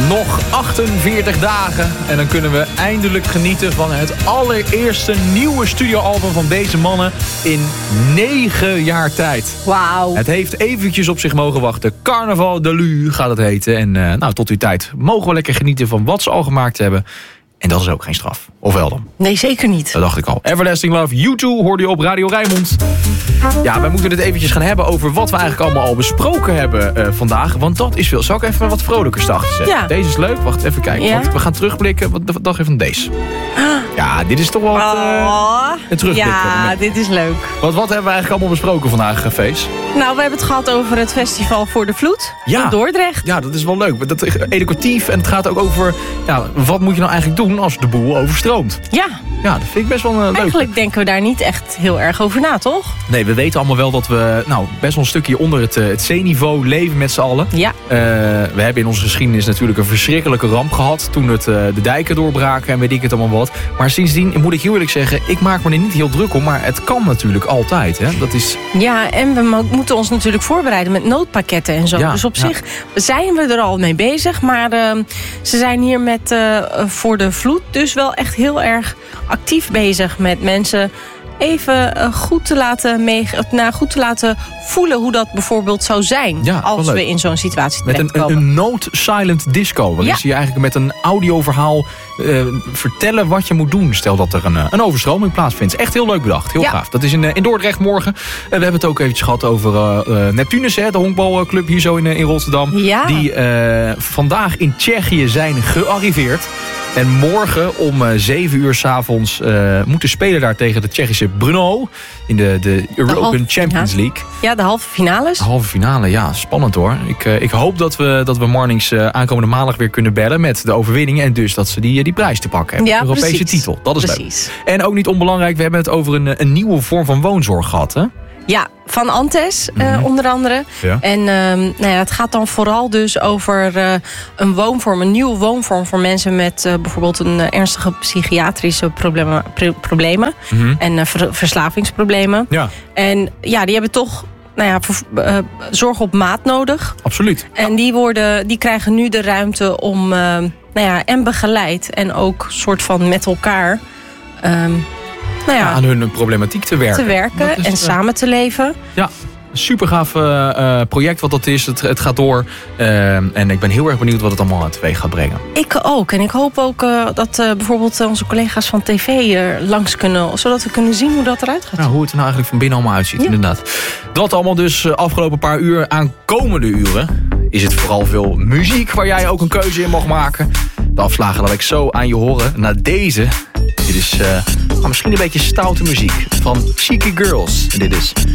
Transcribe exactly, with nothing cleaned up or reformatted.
Nog achtenveertig dagen en dan kunnen we eindelijk genieten van het allereerste nieuwe studioalbum van deze mannen in negen jaar tijd. Wauw. Het heeft eventjes op zich mogen wachten. Carnaval de Lu gaat het heten. En uh, nou, tot die tijd mogen we lekker genieten van wat ze al gemaakt hebben. En dat is ook geen straf. Of wel dan? Nee, zeker niet. Dat dacht ik al. Everlasting Love, U twee hoorde je op Radio Rijnmond. Ja, wij moeten het eventjes gaan hebben over wat we eigenlijk allemaal al besproken hebben uh, vandaag. Want dat is veel. Zal ik even wat vrolijkers achter zetten? Ja. Deze is leuk. Wacht, even kijken. Ja? Want we gaan terugblikken. Wat dacht je van deze? Ja, dit is toch wel het, uh, Oh, het terugblikken. ja, dit is leuk. Wat, wat hebben we eigenlijk allemaal besproken vandaag, Fees? Nou, we hebben het gehad over het festival voor de vloed Ja. in Dordrecht. Ja, dat is wel leuk. Dat is educatief en het gaat ook over... Ja, wat moet je nou eigenlijk doen als de boel overstroomt? Ja, Ja, dat vind ik best wel uh, leuk. eigenlijk denken we daar niet echt heel erg over na, toch? Nee, we weten allemaal wel dat we nou, best wel een stukje onder het, uh, het zeeniveau leven met z'n allen. Ja. Uh, we hebben in onze geschiedenis natuurlijk een verschrikkelijke ramp gehad. Toen het, uh, de dijken doorbraken en weet ik het allemaal wat. Maar sindsdien moet ik heel eerlijk zeggen, ik maak me er niet heel druk om. Maar het kan natuurlijk altijd. Hè? Dat is... Ja, en we mo- moeten ons natuurlijk voorbereiden met noodpakketten en zo. Ja, dus op ja. zich zijn we er al mee bezig. Maar uh, ze zijn hier met uh, voor de vloed dus wel echt heel erg actief bezig met mensen even uh, goed, te laten mee, nou, goed te laten voelen hoe dat bijvoorbeeld zou zijn. Ja, als wel we leuk. in zo'n situatie Met een, een, terechtkomen. een note-silent disco. Waarin Ja. ze je eigenlijk met een audioverhaal uh, vertellen wat je moet doen. Stel dat er een, uh, een overstroming plaatsvindt. Echt heel leuk bedacht. Heel Ja. gaaf. Dat is in, uh, in Dordrecht morgen. Uh, we hebben het ook eventjes gehad over uh, uh, Neptunus. Hè, de honkbalclub hier zo in, uh, in Rotterdam. Ja. Die uh, vandaag in Tsjechië zijn gearriveerd. En morgen om uh, zeven uur 's avonds uh, moeten spelen daar tegen de Tsjechische Brno. In de, de European halve Champions finale. League. Ja, de halve finales. De halve finale, ja, spannend hoor. Ik, uh, ik hoop dat we, dat we Marnix uh, aankomende maandag weer kunnen bellen met de overwinning. En dus dat ze die, die prijs te pakken hebben. Ja, de Europese precies. titel, dat is Precies. leuk. En ook niet onbelangrijk, we hebben het over een, een nieuwe vorm van woonzorg gehad, hè? Ja, van Antes uh, Mhm. onder andere. Ja. En uh, nou ja, het gaat dan vooral dus over uh, een woonvorm, een nieuwe woonvorm voor mensen met uh, bijvoorbeeld een uh, ernstige psychiatrische problemen, pro- problemen Mhm. en uh, ver- verslavingsproblemen. Ja, En ja, die hebben toch nou ja, ver- uh, zorg op maat nodig. absoluut. En die, worden, die krijgen nu de ruimte om, uh, nou ja, en begeleid en ook soort van met elkaar um, nou ja, Ja, aan hun problematiek te werken. te werken Dat is, en uh, samen te leven. Ja, een super gaaf uh, uh, project wat dat is. Het, het gaat door. Uh, en ik ben heel erg benieuwd wat het allemaal teweeg gaat brengen. Ik ook. En ik hoop ook uh, dat uh, bijvoorbeeld uh, onze collega's van tv er langs kunnen, zodat we kunnen zien hoe dat eruit gaat. Nou, hoe het er nou eigenlijk van binnen allemaal uitziet, Ja. inderdaad. Dat allemaal dus uh, afgelopen paar uur. Aan komende uren is het vooral veel muziek waar jij ook een keuze in mag maken. De afslagen laat ik zo aan je horen. Na deze, dit is uh, nou, misschien een beetje stoute muziek van Cheeky Girls. En dit is